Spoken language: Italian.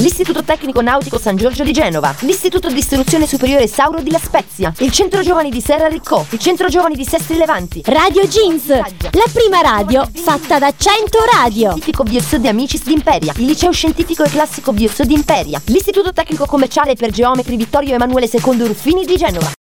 l'Istituto Tecnico Nautico San Giorgio di Genova, l'Istituto di Istruzione Superiore Sauro di La Spezia, il Centro Giovani di Serra Riccò, il Centro Giovani di Sestri Levanti, Radio Jeans, la prima radio fatta da 100 radio. Scientifico Biosso di Amicis di Imperia, il Liceo Scientifico e Classico Biosso di Imperia, l'Istituto Tecnico Commerciale per Geometri Vittorio Emanuele II Ruffini di Genova.